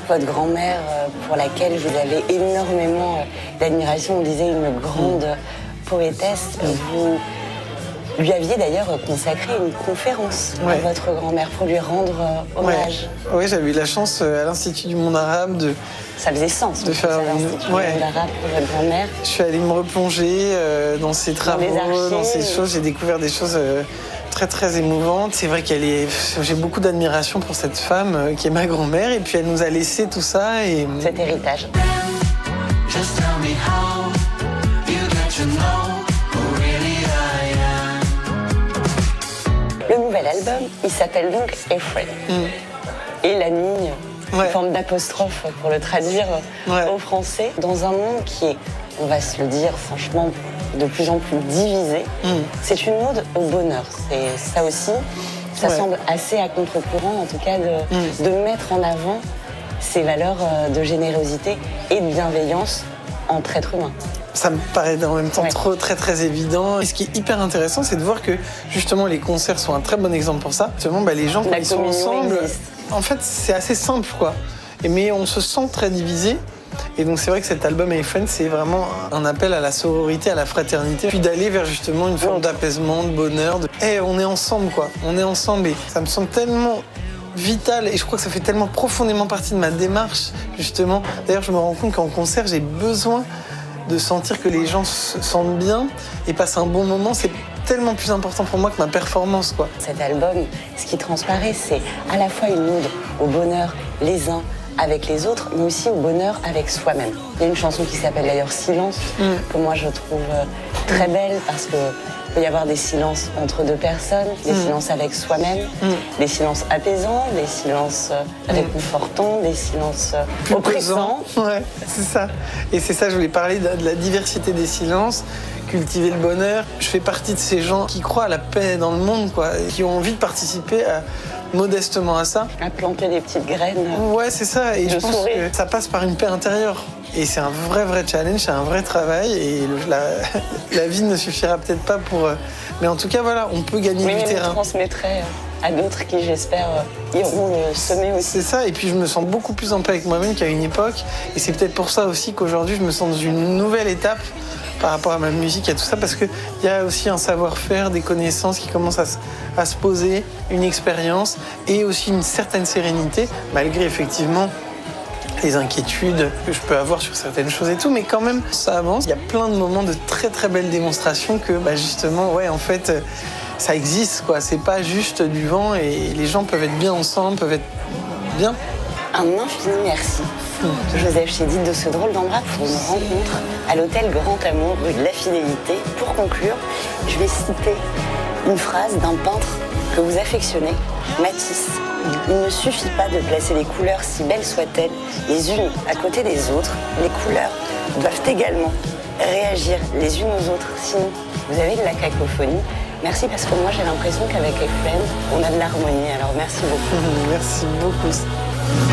votre grand-mère, pour laquelle vous avez énormément d'admiration, on disait une grande poétesse, vous lui aviez d'ailleurs consacré une conférence à votre grand-mère pour lui rendre hommage. Oui, j'avais eu la chance à l'Institut du monde arabe de... Ça faisait sens de faire l'Institut du monde arabe pour votre grand-mère. Je suis allée me replonger dans ses travaux, dans ses choses. J'ai découvert des choses très très émouvantes. C'est vrai j'ai beaucoup d'admiration pour cette femme qui est ma grand-mère. Et puis elle nous a laissé tout ça. Et... cet héritage. Le nouvel album, il s'appelle donc Efren. Et l'a mis en forme d'apostrophe pour le traduire au français. Dans un monde qui est, on va se le dire franchement, de plus en plus divisé, c'est une ode au bonheur. C'est ça aussi, ça semble assez à contre-courant, en tout cas, de mettre en avant ces valeurs de générosité et de bienveillance entre êtres humains. Ça me paraît en même temps très très évident. Et ce qui est hyper intéressant, c'est de voir que justement les concerts sont un très bon exemple pour ça. Justement, les gens quand ils sont ensemble, en fait c'est assez simple quoi. Mais on se sent très divisé. Et donc c'est vrai que cet album Efren, c'est vraiment un appel à la sororité, à la fraternité, puis d'aller vers justement une forme d'apaisement, de bonheur. On est ensemble quoi. On est ensemble et ça me semble tellement vital et je crois que ça fait tellement profondément partie de ma démarche justement. D'ailleurs, je me rends compte qu'en concert, j'ai besoin de sentir que les gens se sentent bien et passent un bon moment. C'est tellement plus important pour moi que ma performance, quoi. Cet album, ce qui transparaît, c'est à la fois une ode au bonheur les uns avec les autres, mais aussi au bonheur avec soi-même. Il y a une chanson qui s'appelle d'ailleurs Silence, que moi je trouve très belle parce que peut y avoir des silences entre deux personnes, des silences avec soi-même, des silences apaisants, des silences réconfortants, des silences oppressants. Ouais, c'est ça. Et c'est ça, je voulais parler de la diversité des silences, cultiver le bonheur. Je fais partie de ces gens qui croient à la paix dans le monde, quoi, et qui ont envie de participer modestement à ça. À planter des petites graines. Ouais, c'est ça. Et je pense que ça passe par une paix intérieure. Et c'est un vrai challenge, c'est un vrai travail. Et la vie ne suffira peut-être pas pour... Mais en tout cas, voilà, on peut gagner du terrain. Je transmettrai à d'autres qui, j'espère, iront le semer aussi. C'est ça. Et puis, je me sens beaucoup plus en paix avec moi-même qu'à une époque. Et c'est peut-être pour ça aussi qu'aujourd'hui, je me sens dans une nouvelle étape par rapport à ma musique et à tout ça, parce qu'il y a aussi un savoir-faire, des connaissances qui commencent à se poser, une expérience et aussi une certaine sérénité, malgré effectivement les inquiétudes que je peux avoir sur certaines choses et tout, mais quand même, ça avance. Il y a plein de moments de très très belles démonstrations que justement, en fait, ça existe, quoi. C'est pas juste du vent et les gens peuvent être bien ensemble, peuvent être bien. Un infini merci. Joseph Chédid de ce drôle d'embarras pour une rencontre à l'hôtel Grand Amour rue de la Fidélité. Pour conclure, je vais citer une phrase d'un peintre que vous affectionnez, Matisse. Il ne suffit pas de placer les couleurs, si belles soient-elles, les unes à côté des autres. Les couleurs doivent également réagir les unes aux autres, sinon vous avez de la cacophonie. Merci parce que moi j'ai l'impression qu'avec Efren, on a de l'harmonie, alors merci beaucoup. Merci beaucoup.